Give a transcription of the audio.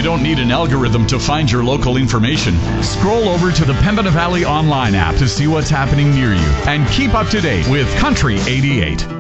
don't need an algorithm to find your local information. Scroll over to the Pembina Valley Online app to see what's happening near you and keep up to date with Country 88.